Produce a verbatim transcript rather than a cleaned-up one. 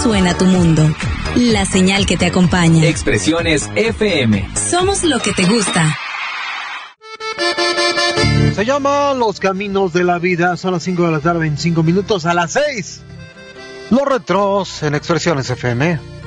suena tu mundo. La señal que te acompaña. Expresiones F M. Somos lo que te gusta. Se llama Los Caminos de la Vida. Son las cinco de la tarde, veinticinco minutos. A las seis. Los retros en Expresiones F M.